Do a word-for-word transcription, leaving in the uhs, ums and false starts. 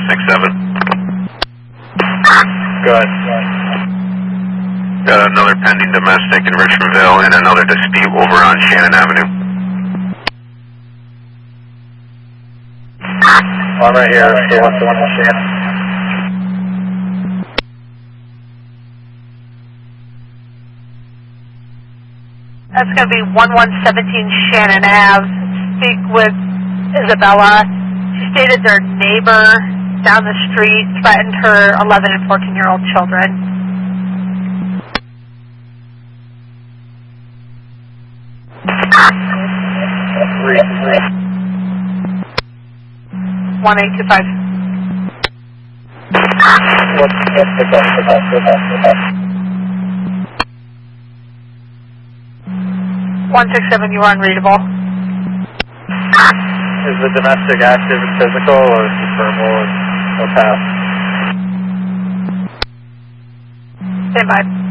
six seven. Good. Got another pending domestic in Richmondville and another dispute over on Shannon Avenue. I'm right here. So what's the one on Shannon? That's going to be one one one seven Shannon Ave. Speak with Isabella. She stated their neighbor down the street threatened her eleven and fourteen year old children. Three, three. one eight two five. What's the pick up, pick up, pick up, pick up. one six seven, you are unreadable. Is the domestic active and physical, or is it verbal or pass? Stand by.